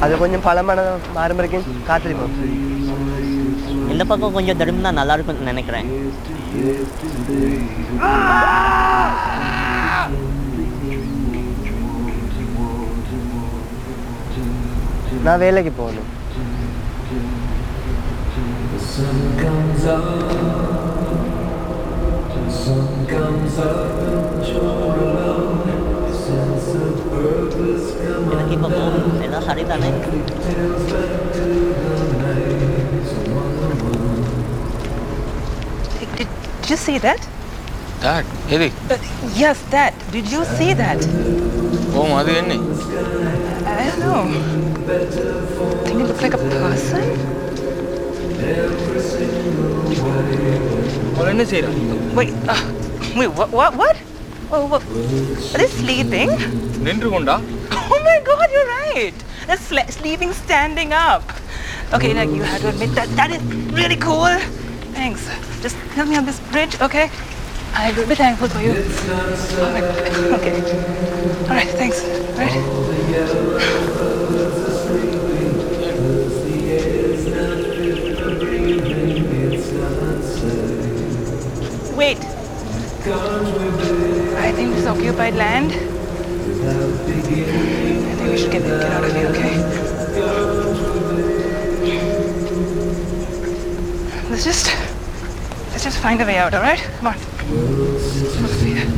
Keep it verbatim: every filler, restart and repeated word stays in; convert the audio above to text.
அது கொஞ்சம் பழமான மாறும் வரைக்கும் காத்திருப்போம். இந்த பக்கம் கொஞ்சம் திரும்பினா நல்லா இருக்கும்னு நினைக்கிறேன். நான் வேலைக்கு போகணும். எனக்கு இப்போ போகணும். எல்லாம் சரிதானே? Did you see that? That? Eddie? Uh, yes, that. Did you see that? Oh, Madhu, enni? I don't know. I think it looks like a person. What enni seyra? Wait, uh, wait, what, what, what? Oh, what? Are they sleeping? Nindrukonda? Oh my God, you're right. They're sl- sleeping standing up. Okay, like you have to admit that that is really cool. Thanks. Just help me on this bridge, okay? I will be thankful for you. Oh my God. Okay. All right, thanks. All right. Wait. I think this is occupied land. I think we should get, get out of here, okay? Let's just, let's just find a way out, all right? Come on. Let's see that.